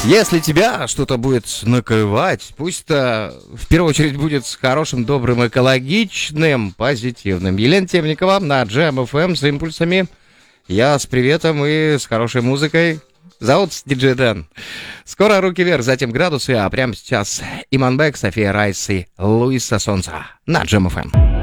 Если тебя что-то будет накрывать, пусть это в первую очередь будет с хорошим, добрым, экологичным, позитивным. Елена Темникова на Jam FM с импульсами. Я с приветом и с хорошей музыкой. Зовут диджей Дэн. Скоро руки вверх, затем градусы, а прямо сейчас Иманбек, София Райс и Луиса Сонца на Jam FM.